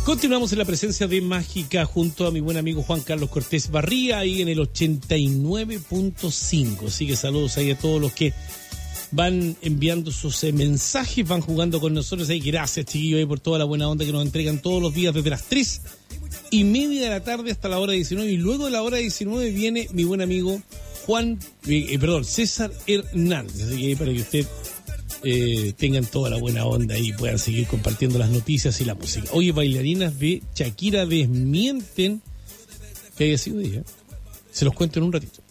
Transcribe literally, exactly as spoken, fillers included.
Continuamos en la presencia de Mágica junto a mi buen amigo Juan Carlos Cortés Barría, ahí en el ochenta y nueve punto cinco. Así que saludos ahí a todos los que van enviando sus eh, mensajes, van jugando con nosotros ahí. Gracias, chiquillos, ahí por toda la buena onda que nos entregan todos los días desde las tres y media de la tarde hasta la hora diecinueve. Y luego de la hora diecinueve viene mi buen amigo Juan, eh, eh, perdón, César Hernández. Así que ahí para que usted eh, tengan toda la buena onda y puedan seguir compartiendo las noticias y la música. Oye, bailarinas de Shakira desmienten que haya sido ella. Se los cuento en un ratito.